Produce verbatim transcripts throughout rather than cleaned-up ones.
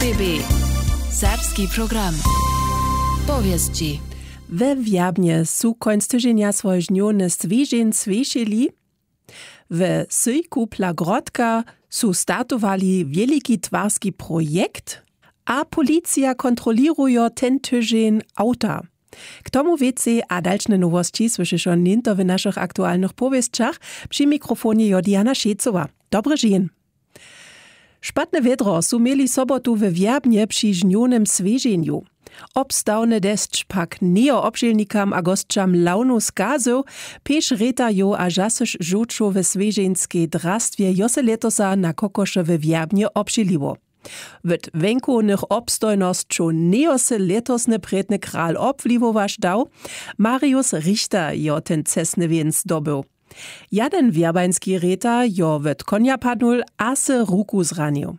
B B. Serbski program. Powieści. We Wjabnie su końc tydzienia swoje żnione zwierzeń zwieszyli. W Syjku Plagrodka su startowali wielki twarski projekt, a policja kontroliruje ten tydzień auta. K tomu więcej a dalsze nowości słyszysz on ninto w naszych aktualnych powieściach. Przy mikrofonie jo Diana Šecowa. Dobry dzień. Špatne wiadro su mieli sobotu we Wjabnie przy żnionym zwierzeniu. Obstawny deszcz pak neo obżelnikam a gostrzam launu skazu, peš reta jo a žasyš žučo we zwierzenskie drastwie jose letosa na kokosze we Wjabnie obżeliło. Wit wenkonych obstojnostčo neose letosne predne kral obvlivovaš dał, Marius Richter jo ten cesny więc dobył. Jeden wjabański reta jo wit konia padnul, a se ruku zranił.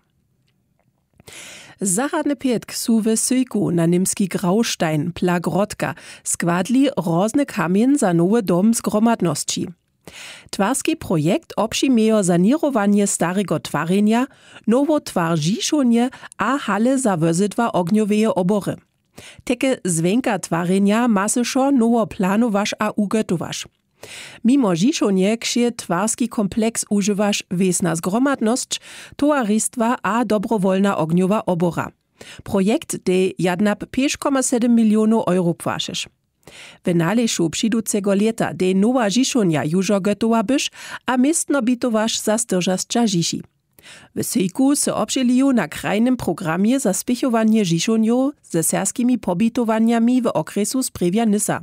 Zaradny pietk su w Syjku na nimski Graustein, Plagrodka, składli rozny kamien za nowy dom zgromadności. Twarski projekt obšimejo sanirowanie starego twarenia, nowo twar žišonje a hale za wozydła ognioweje obory. Teke zwenka twarenia masyszo nowo planowaš a ugotowaš. Mimo žišonje kšie twarski kompleks używaš wesna zgromadność, towaristwa a dobrowolna ogniowa obora. Projekt de jadnap pięć przecinek siedem milionów euro płašeš. W naleszu přiducego leta de nowa žišonja južo gotowa byš, a miestno bytowaš za stržasča žiši. W Syjku se obželiju na krajnym programie za spichowanie žišonjo ze serskimi pobytowaniami w okresu sprewia Nysa.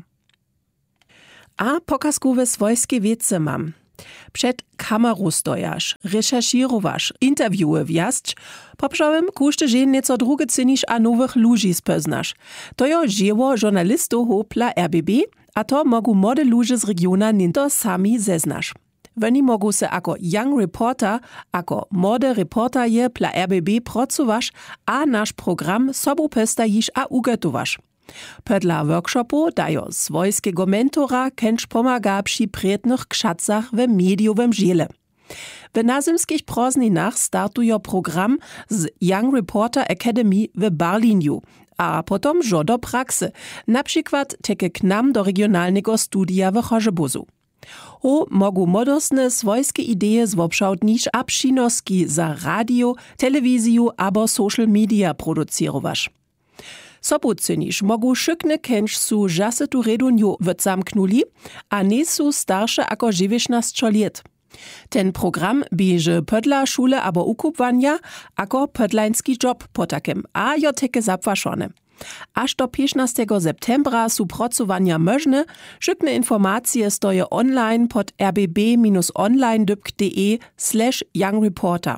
A pokazkowe swojskie wiece mam. Przed kamerą stojasz, recherchirowasz, interviewy wjazd, poprzałem kuszty żen nieco drugie cynisz a nowych ludzi spoznasz. To jo dzieło żurnalistów hopla R B B, a to mogu młode ludzie z regiona ninto sami zeznasz. Oni mogu se jako young reporter, jako młode reporter je pla R B B pracowasz, a nasz program sobu pestajisz a ugotowasz. Podla workshopu dajo swojskiego mentora kenč pomaga przy prednych kszacach w mediowym žiele. W nazymskich prozninach startujo program z Young Reporter Academy w Berliniu, a potom žo do praksy, na przykład teke k nam do regionalnego studia w Chorzebuzu. O mogu modosne swojskie idee zwobszałtnisz a przynoski za radio, telewizju abo social media producirowaš. Sobucynisz mogu szykne kenč su žase tu redunju zamknuli, a nie su starsze ako dziewiętnaście lat. Ten program bieže podla szule abo ukupwania, ako podlański job potakem, a jo teke zapwaszone. Aż do piętnastego septembra su pracowania możne, szykne informacje stoje online pod rbb online kropka de slash young reporter.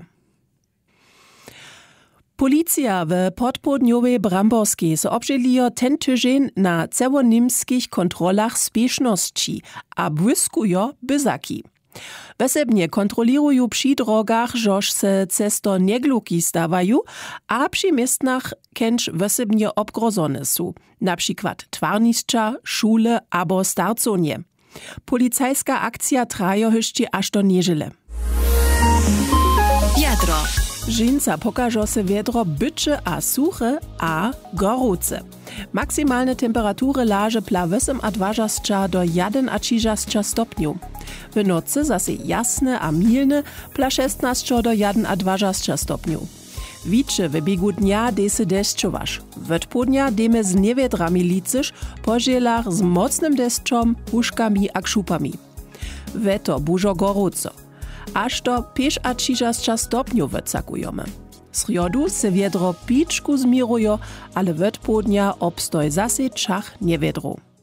Policja w podpołudniowej Bramborskiej se obżelijo ten tydzień na całonimskich kontrolach spieszności, a błyskujo byzaki. Wesebnie kontrolirują przy drogach, żoż se cesto niegluki stawają, a przy miestnach kenč wesebnie obgrozone su, na przykład twarniszcza, szule abo starconie. Policajska akcja trajo jeszcze aż do niedziele. Wiadro. Žinca pokažo se wiadro bycze a suche a gorące. Maksymalne temperatury laże pla osiem a dwadzieścia do jeden a trzydzieści stopniów. W nocy zase jasne a milne pla szesnaście do jeden a dwadzieścia stopniów. Wicze w biegu dnia dese deszczowasz. W południa deme z niewiadrami licysz, po žielach z mocnym deszczom, huszkami a krzupami. Weto bużo gorąco. Aż do pięć a trzydzieści stopniów wycakujemy. Z jodu se wiadro piczku zmirujo, ale w południa obstoj zase czach niewiadru.